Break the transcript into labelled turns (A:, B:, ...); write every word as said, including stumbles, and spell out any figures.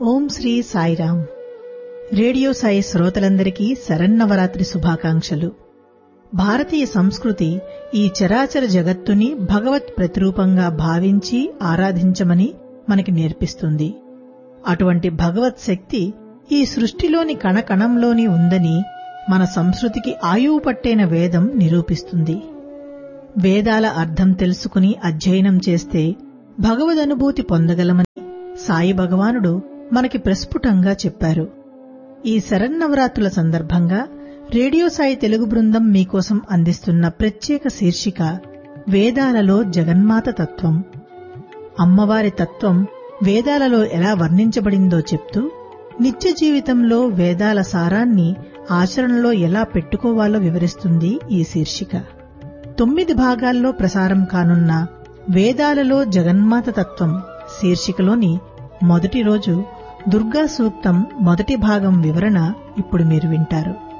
A: ఓం Shri Sairam. Radio Sai శ్రోతలందరికీ శరన్నవరాత్రి శుభాకాంక్షలు. భారతీయ సంస్కృతి ఈ చరాచర జగత్తుని భగవత్ ప్రతిరూపంగా భావించి ఆరాధించమని మనకి నేర్పిస్తుంది. అటువంటి భగవత్ శక్తి ఈ సృష్టిలోని కణకణంలోని ఉందని మన సంస్కృతికి ఆయువు పట్టైన వేదం నిరూపిస్తుంది. వేదాల అర్థం తెలుసుకుని అధ్యయనం చేస్తే భగవదనుభూతి పొందగలమని సాయి భగవానుడు మనకి ప్రస్ఫుటంగా చెప్పారు. ఈ శరన్నవరాత్రుల సందర్భంగా రేడియో సాయి తెలుగు బృందం మీకోసం అందిస్తున్న ప్రత్యేక శీర్షిక వేదాలలో జగన్మాత తత్వం. అమ్మవారి తత్వం వేదాలలో ఎలా వర్ణించబడిందో చెప్తూ నిత్య జీవితంలో వేదాల సారాన్ని ఆచరణలో ఎలా పెట్టుకోవాలో వివరిస్తుంది ఈ శీర్షిక. తొమ్మిది భాగాల్లో ప్రసారం కానున్న వేదాలలో జగన్మాత తత్వం శీర్షికలోని మొదటి రోజు దుర్గా సూక్తం మొదటి భాగం వివరణ ఇప్పుడు మీరు వింటారు.